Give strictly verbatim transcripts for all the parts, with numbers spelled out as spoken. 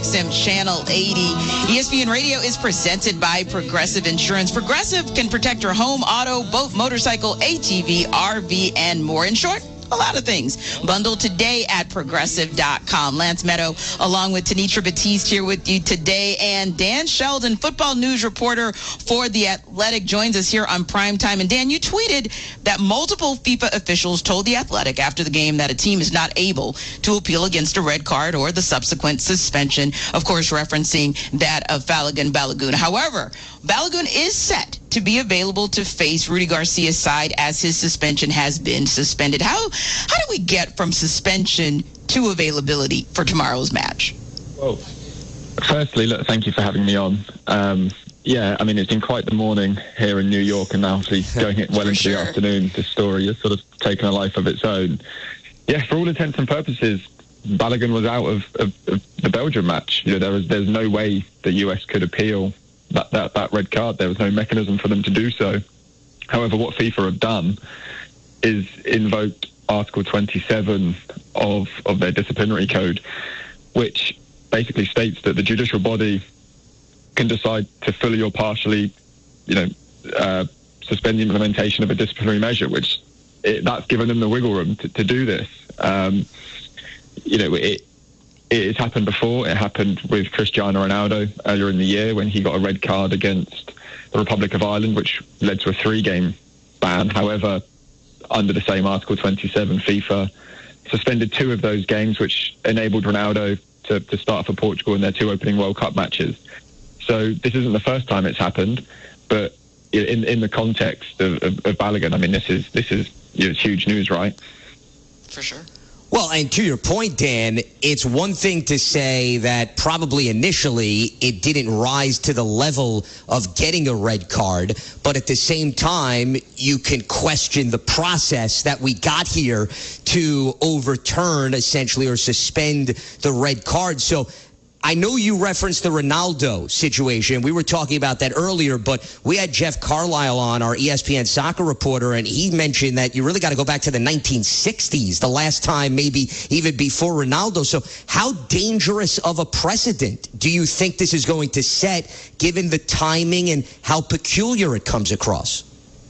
SiriusXM Channel eighty. E S P N Radio is presented by Progressive Insurance. Progressive can protect your home, auto, boat, motorcycle, A T V, R V, and more. In short, a lot of things. Bundle today at progressive dot com. Lance Meadow, along with Tanitra Batiste, here with you today. And Dan Sheldon, football news reporter for The Athletic, joins us here on Primetime. And Dan, you tweeted that multiple FIFA officials told The Athletic after the game that a team is not able to appeal against a red card or the subsequent suspension, of course, referencing that of Balogun Balogun. However, Balogun is set to be available to face Rudy Garcia's side as his suspension has been suspended. How how do we get from suspension to availability for tomorrow's match? Well, firstly, look, thank you for having me on. Um, yeah, I mean, it's been quite the morning here in New York, and now obviously going it well into sure. the afternoon, this story has sort of taken a life of its own. Yeah, for all intents and purposes, Balogun was out of, of, of the Belgium match. You know, there was there's no way the U S could appeal that, that, that red card. There was no mechanism for them to do so. However, what FIFA have done is invoked Article twenty-seven of, of their disciplinary code, which basically states that the judicial body can decide to fully or partially, you know, uh, suspend the implementation of a disciplinary measure, which it, that's given them the wiggle room to, to do this. Um, you know, it it has happened before. It happened with Cristiano Ronaldo earlier in the year when he got a red card against the Republic of Ireland, which led to a three-game ban. However, under the same Article twenty-seven, FIFA suspended two of those games, which enabled Ronaldo to, to start for Portugal in their two opening World Cup matches. So this isn't the first time it's happened, but in in the context of, of, of Balogun, I mean, this is this is you know, it's huge news, right? For sure. Well, and to your point, Dan, it's one thing to say that probably initially it didn't rise to the level of getting a red card, but at the same time, you can question the process that we got here to overturn essentially or suspend the red card. So I know you referenced the Ronaldo situation. We were talking about that earlier, but we had Jeff Carlisle on, our E S P N soccer reporter, and he mentioned that you really got to go back to the nineteen sixties, the last time maybe even before Ronaldo. So how dangerous of a precedent do you think this is going to set, given the timing and how peculiar it comes across?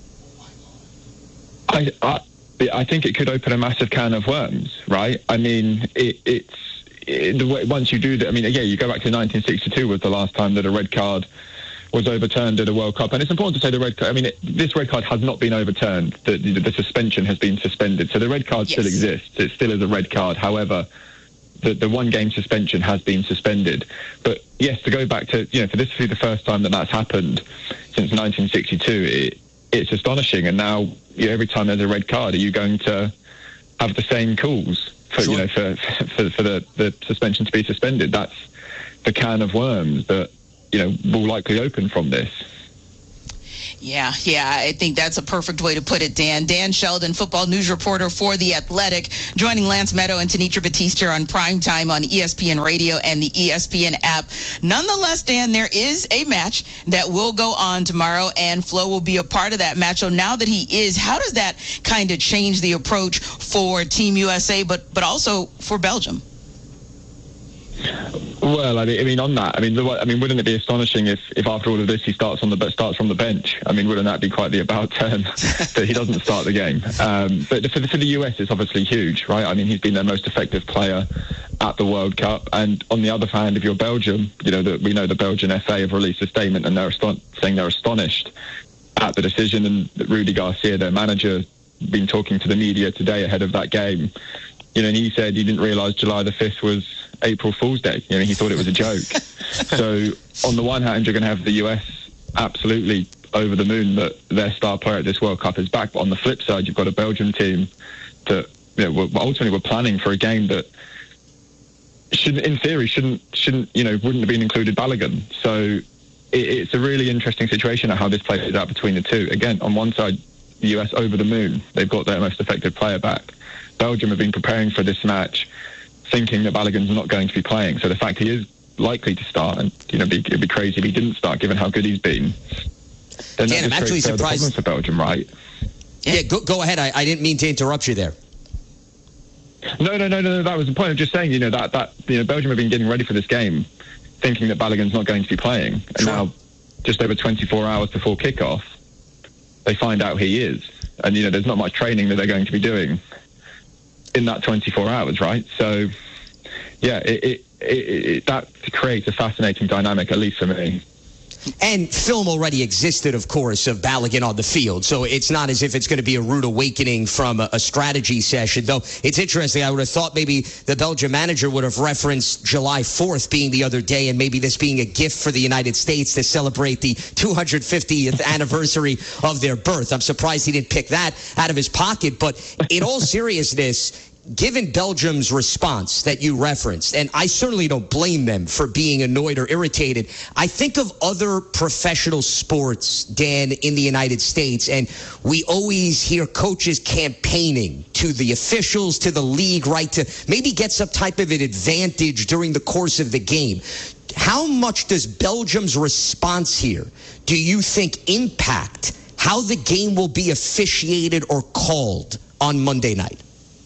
I, I, I think it could open a massive can of worms, right? I mean, it, it's the way, once you do that, I mean, yeah, you go back to nineteen sixty-two was the last time that a red card was overturned at a World Cup. And it's important to say the red card, I mean, it, this red card has not been overturned. The, the, the suspension has been suspended. So the red card yes. still exists. It still is a red card. However, the, the one-game suspension has been suspended. But yes, to go back to, you know, for this to be the first time that that's happened since nineteen sixty-two, it, it's astonishing. And now, you know, every time there's a red card, are you going to have the same calls? For, sure. you know, for for, for the, the suspension to be suspended? That's the can of worms that, you know, will likely open from this. Yeah, yeah, I think that's a perfect way to put it, Dan. Dan Sheldon, football news reporter for The Athletic, joining Lance Meadow and Tanitra Batiste here on Primetime on E S P N Radio and the E S P N app. Nonetheless, Dan, there is a match that will go on tomorrow, and Flo will be a part of that match. So now that he is, how does that kind of change the approach for Team U S A, but but also for Belgium? Well, I mean, I mean, on that, I mean, the, I mean, wouldn't it be astonishing if, if after all of this he starts on the starts from the bench? I mean, wouldn't that be quite the about turn that he doesn't start the game? Um, but for the, for the U S, it's obviously huge, right? I mean, he's been their most effective player at the World Cup. And on the other hand, if you're Belgium, you know that we know the Belgian F A have released a statement and they're aston- saying they're astonished at the decision, and that Rudy Garcia, their manager, been talking to the media today ahead of that game. You know, and he said he didn't realise July the fifth was April Fool's Day. You know, he thought it was a joke. So on the one hand, you're going to have the U S absolutely over the moon that their star player at this World Cup is back. But on the flip side, you've got a Belgium team that, you know, ultimately were planning for a game that shouldn't, in theory, shouldn't, shouldn't, you know, wouldn't have been included Balogun. So it, it's a really interesting situation of how this plays out between the two. Again, on one side, the U S over the moon. They've got their most effective player back. Belgium have been preparing for this match, thinking that Balogun's not going to be playing. So the fact he is likely to start, and you know, it'd be, it'd be crazy if he didn't start, given how good he's been. Then Dan, I'm actually surprised for Belgium, right? Yeah, go, go ahead. I, I didn't mean to interrupt you there. No, no, no, no. That was the point. I'm just saying, you know, that that you know, Belgium have been getting ready for this game, thinking that Balogun's not going to be playing, and sure. now, just over twenty-four hours before kickoff, they find out he is, and you know, there's not much training that they're going to be doing in that twenty-four hours, right? So, yeah, it, it, it, it that creates a fascinating dynamic, at least for me. And film already existed, of course, of Balogun on the field. So it's not as if it's going to be a rude awakening from a, a strategy session. Though it's interesting. I would have thought maybe the Belgian manager would have referenced July fourth being the other day, and maybe this being a gift for the United States to celebrate the two hundred fiftieth anniversary of their birth. I'm surprised he didn't pick that out of his pocket. But in all seriousness, given Belgium's response that you referenced, and I certainly don't blame them for being annoyed or irritated, I think of other professional sports, Dan, in the United States, and we always hear coaches campaigning to the officials, to the league, right, to maybe get some type of an advantage during the course of the game. How much does Belgium's response here, do you think, impact how the game will be officiated or called on Monday night?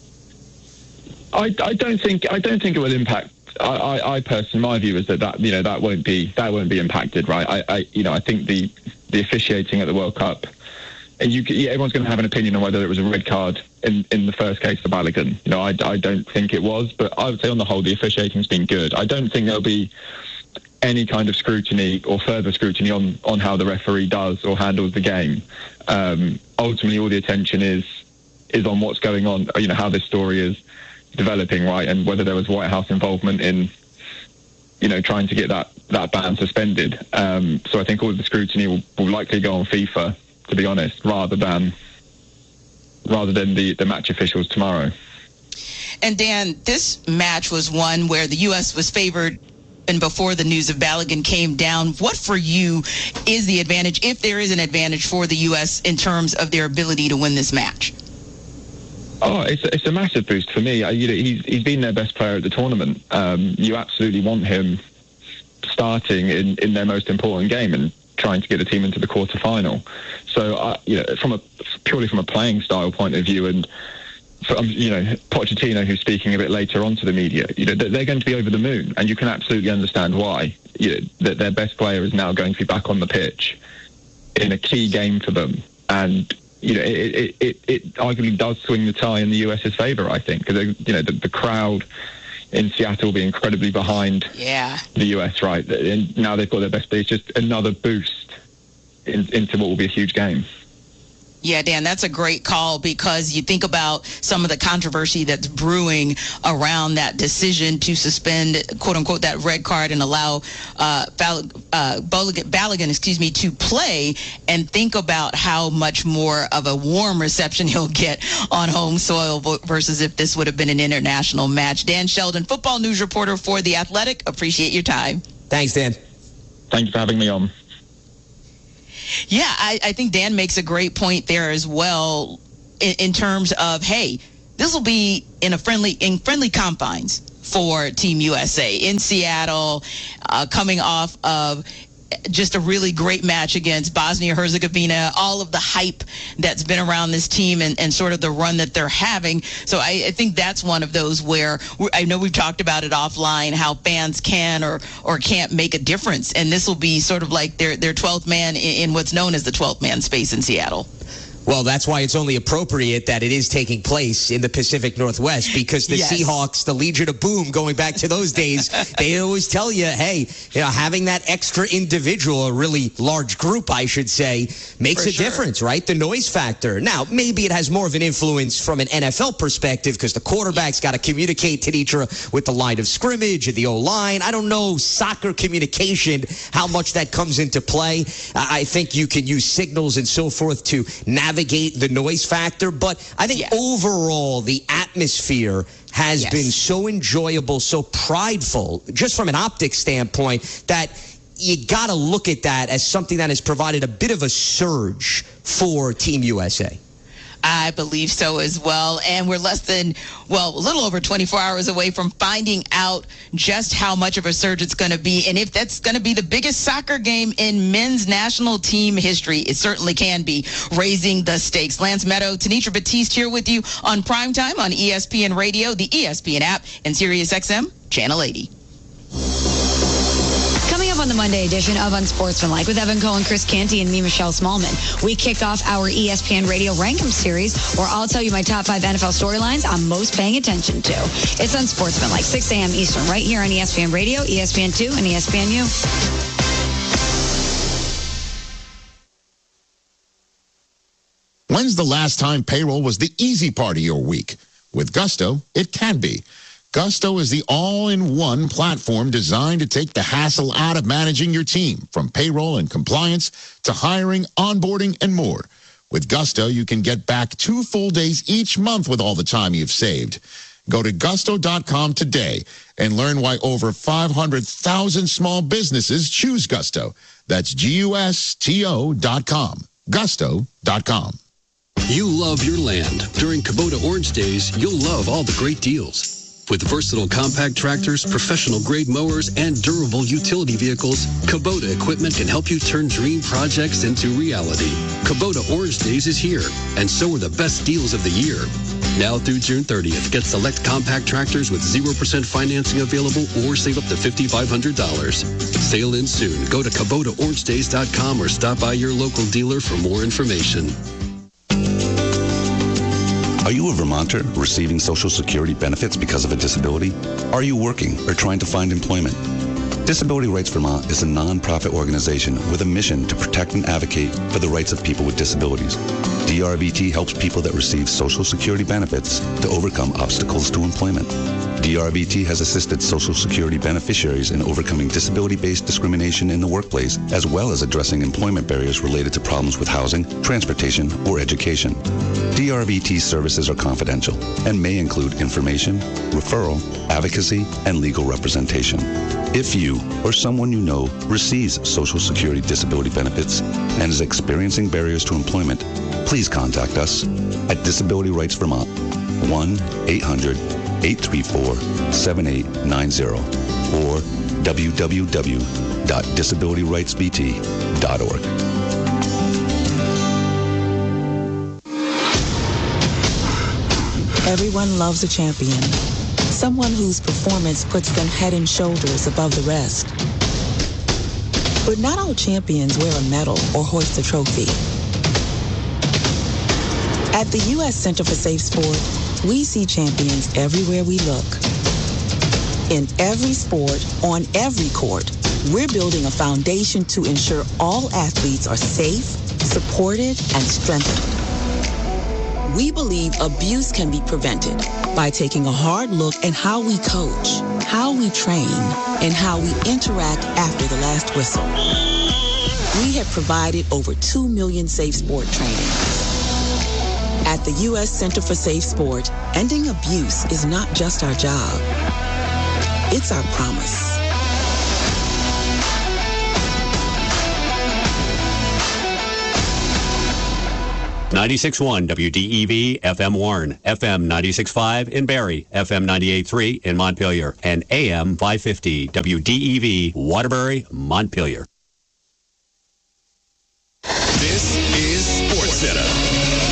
I, I don't think I don't think it will impact. I, I, I personally, my view is that, that you know that won't be that won't be impacted, right? I, I you know I think the the officiating at the World Cup, and you yeah, everyone's going to have an opinion on whether it was a red card in, in the first case for Balogun. You know, I, I don't think it was, but I would say on the whole the officiating's been good. I don't think there'll be any kind of scrutiny or further scrutiny on on how the referee does or handles the game. Um, ultimately, all the attention is is on what's going on. You know, how this story is developing, right, and whether there was White House involvement in, you know, trying to get that, that ban suspended. Um, so I think all of the scrutiny will, will likely go on FIFA, to be honest, rather than rather than the, the match officials tomorrow. And Dan, this match was one where the U S was favored, and before the news of Balogun came down. What for you is the advantage, if there is an advantage for the U S in terms of their ability to win this match? Oh, it's a, it's a massive boost for me. I, you know, he's he's been their best player at the tournament. Um, you absolutely want him starting in, in their most important game and trying to get the team into the quarterfinal. So, uh, you know, from a purely from a playing style point of view, and from, you know, Pochettino, who's speaking a bit later on to the media, you know, they're going to be over the moon, and you can absolutely understand why. You know, that their best player is now going to be back on the pitch in a key game for them, and you know, it, it, it, it arguably does swing the tie in the US's favour, I think, because, you know, the, the crowd in Seattle will be incredibly behind yeah. the U S, right? And now they've got their best, it's just another boost in, into what will be a huge game. Yeah, Dan, that's a great call, because you think about some of the controversy that's brewing around that decision to suspend, quote unquote, that red card and allow uh, Bal- uh, Balogun, excuse me, to play, and think about how much more of a warm reception he'll get on home soil versus if this would have been an international match. Dan Sheldon, football news reporter for The Athletic. Appreciate your time. Thanks, Dan. Thank you for having me on. Yeah, I, I think Dan makes a great point there as well, in, in terms of, hey, this will be in a friendly in friendly confines for Team U S A in Seattle, uh, coming off of just a really great match against Bosnia-Herzegovina, all of the hype that's been around this team, and, and sort of the run that they're having. So I, I think that's one of those where we're, I know we've talked about it offline, how fans can or or can't make a difference. And this will be sort of like their, their twelfth man in, in what's known as the twelfth man space in Seattle. Well, that's why it's only appropriate that it is taking place in the Pacific Northwest, because the yes. Seahawks, the Legion of Boom, going back to those days, they always tell you, hey, you know, having that extra individual, a really large group, I should say, makes For a sure. difference, right? The noise factor. Now, maybe it has more of an influence from an N F L perspective, because the quarterback's got to communicate to each other with the line of scrimmage and the O-line. I don't know soccer communication, how much that comes into play. I think you can use signals and so forth to navigate navigate the noise factor, but I think yes. overall the atmosphere has yes. been so enjoyable, so prideful, just from an optics standpoint, that you got to look at that as something that has provided a bit of a surge for Team U S A. I believe so as well. And we're less than, well, a little over twenty-four hours away from finding out just how much of a surge it's going to be. And if that's going to be the biggest soccer game in men's national team history, it certainly can be, raising the stakes. Lance Meadow, Tenitra Batiste here with you on Primetime on E S P N Radio, the E S P N app, and Sirius X M, Channel eighty. Coming up on the Monday edition of Unsportsmanlike with Evan Cohen, Chris Canty, and me, Michelle Smallman, we kick off our E S P N Radio Rankum series, where I'll tell you my top five N F L storylines I'm most paying attention to. It's Unsportsmanlike, six a.m. Eastern, right here on E S P N Radio, E S P N two, and E S P N U. When's the last time payroll was the easy part of your week? With Gusto, it can be. Gusto is the all-in-one platform designed to take the hassle out of managing your team, from payroll and compliance to hiring, onboarding, and more. With Gusto, you can get back two full days each month with all the time you've saved. Go to gusto dot com today and learn why over five hundred thousand small businesses choose Gusto. That's G U S T O dot com. gusto dot com. You love your land. During Kubota Orange Days, you'll love all the great deals. With versatile compact tractors, professional-grade mowers, and durable utility vehicles, Kubota equipment can help you turn dream projects into reality. Kubota Orange Days is here, and so are the best deals of the year. Now through June thirtieth, get select compact tractors with zero percent financing available or save up to five thousand five hundred dollars. Sale ends soon. Go to Kubota Orange Days dot com or stop by your local dealer for more information. Are you a Vermonter receiving Social Security benefits because of a disability? Are you working or trying to find employment? Disability Rights Vermont is a nonprofit organization with a mission to protect and advocate for the rights of people with disabilities. D R V T helps people that receive Social Security benefits to overcome obstacles to employment. D R V T has assisted Social Security beneficiaries in overcoming disability-based discrimination in the workplace, as well as addressing employment barriers related to problems with housing, transportation, or education. D R V T services are confidential and may include information, referral, advocacy, and legal representation. If you or someone you know receives Social Security disability benefits and is experiencing barriers to employment, please contact us at Disability Rights Vermont, one eight hundred eight three four seven eight nine zero or w w w dot disability rights v t dot org. Everyone loves a champion, someone whose performance puts them head and shoulders above the rest. But not all champions wear a medal or hoist a trophy. At the U S Center for Safe Sport, we see champions everywhere we look. In every sport, on every court, we're building a foundation to ensure all athletes are safe, supported, and strengthened. We believe abuse can be prevented by taking a hard look at how we coach, how we train, and how we interact after the last whistle. We have provided over two million safe sport trainings. At the U S Center for Safe Sport, ending abuse is not just our job. It's our promise. ninety-six point one W D E V F M Warren, F M ninety-six point five in Barrie, F M ninety-eight point three in Montpelier, and A M five fifty W D E V Waterbury, Montpelier. This is SportsCenter.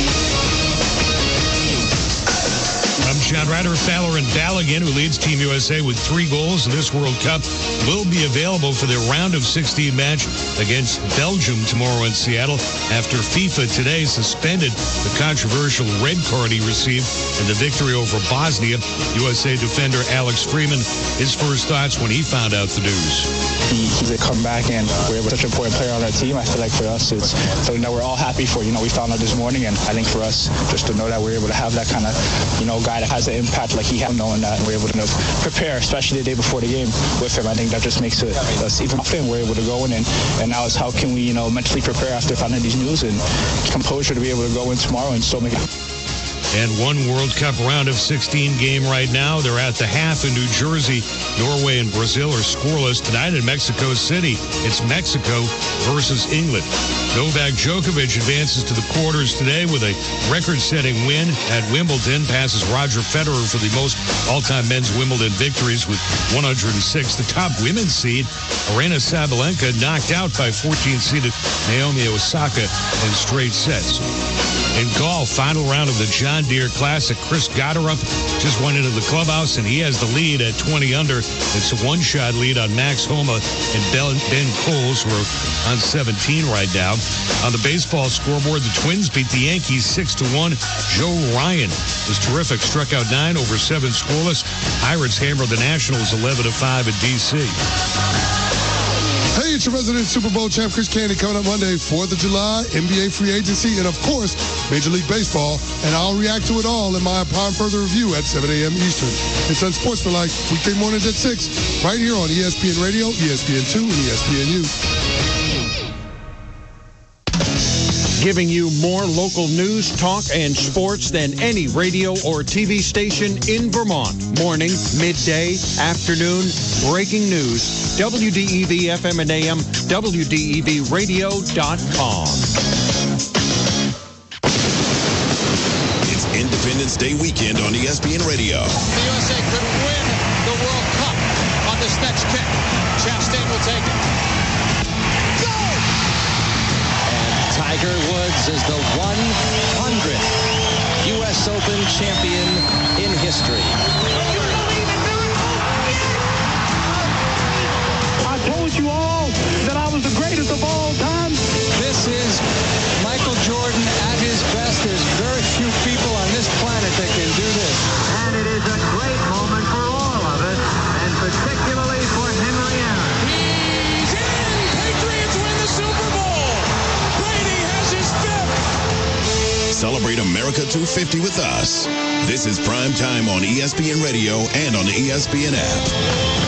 I'm John Ryder. Fowler and Balogun, who leads Team U S A with three goals in this World Cup, will be available for their round of sixteen match against Belgium tomorrow in Seattle after FIFA today suspended the controversial red card he received in the victory over Bosnia. U S A defender Alex Freeman, his first thoughts when he found out the news. He, he's a comeback, and we're such an important player on our team. I feel like for us, it's something that we're all happy for. You know, we found out this morning, and I think for us, just to know that we're able to have that kind of, you know, guy that has an impact like he has, knowing that we're able to, you know, prepare, especially the day before the game with him. I think that just makes it, us even confident. We're able to go in, and, and now it's how can we, you know, mentally prepare after finding these news and composure to be able to go in tomorrow and still make it. and one World Cup round of sixteen game right now. They're at the half in New Jersey. Norway and Brazil are scoreless. Tonight in Mexico City, it's Mexico versus England. Novak Djokovic advances to the quarters today with a record-setting win at Wimbledon, passes Roger Federer for the most all-time men's Wimbledon victories with one hundred six. The top women's seed, Aryna Sabalenka, knocked out by fourteen-seeded Naomi Osaka in straight sets. In golf, final round of the John Deere Classic, Chris Gotterup just went into the clubhouse, and he has the lead at twenty under. It's a one-shot lead on Max Homa and Ben Coles, who are on seventeen right now. On the baseball scoreboard, the Twins beat the Yankees six to one. Joe Ryan was terrific, struck out nine over seven scoreless. Pirates hammered the Nationals eleven to five at D C. Hey, it's your resident Super Bowl champ, Chris Canty, coming up Monday, fourth of July, N B A free agency, and, of course, Major League Baseball. And I'll react to it all in my Upon Further Review at seven a.m. Eastern. It's Unsportsmanlike, weekday mornings at six, right here on E S P N Radio, E S P N two, and E S P N U. Giving you more local news, talk, and sports than any radio or T V station in Vermont. Morning, midday, afternoon, breaking news. W D E V F M and A M, W D E V radio dot com. It's Independence Day weekend on E S P N Radio. The U S A could win the World Cup on this next kick. Chastain will take it. Tiger Woods is the one hundredth U S Open champion in history. I told you all that I was the greatest of all time. This is Michael Jordan at his best. There's very few people on this planet that can do this. And it is a great moment for all of us, and particularly for Henry Aaron. He's in! Patriots win the Super Bowl! Celebrate America two fifty with us. This is Prime Time on E S P N Radio and on the E S P N app.